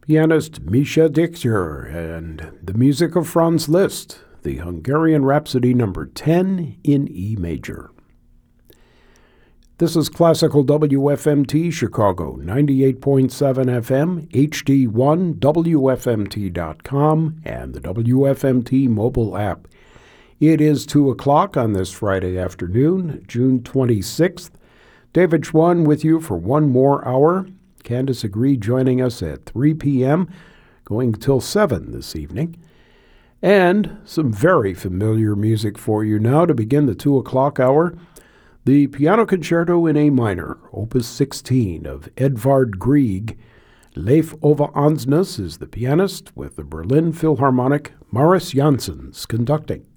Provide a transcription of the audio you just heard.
pianist Misha Dictor, and the music of Franz Liszt, the Hungarian Rhapsody No. 10 in E major. This is Classical WFMT Chicago, 98.7 FM, HD1, WFMT.com, and the WFMT mobile app. It is 2 o'clock on this Friday afternoon, June 26th. David Schwann with you for one more hour. Candace Agree joining us at 3 p.m., going till 7 this evening. And some very familiar music for you now to begin the 2 o'clock hour. The Piano Concerto in A minor, Opus 16 of Edvard Grieg. Leif Ove Andsnes is the pianist with the Berlin Philharmonic. Maurice Janssens conducting.